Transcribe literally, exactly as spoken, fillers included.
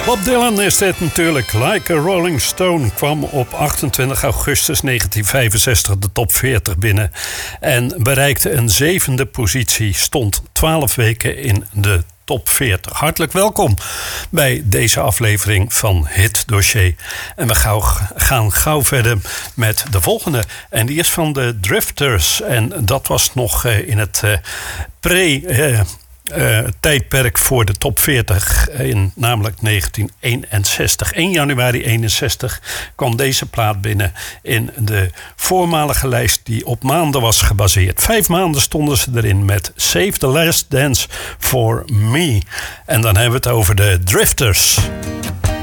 Bob Dylan is dit natuurlijk. Like a Rolling Stone kwam op achtentwintig augustus negentien vijfenzestig de top veertig binnen. En bereikte een zevende positie. Stond twaalf weken in de top veertig. Hartelijk welkom bij deze aflevering van Hit Dossier. En we gauw, gaan gauw verder met de volgende. En die is van de Drifters. En dat was nog in het pre... Uh, Uh, tijdperk voor de top veertig, in namelijk negentien eenenzestig. één januari eenenzestig kwam deze plaat binnen in de voormalige lijst die op maanden was gebaseerd. Vijf maanden stonden ze erin met Save the Last Dance for Me. En dan hebben we het over de Drifters.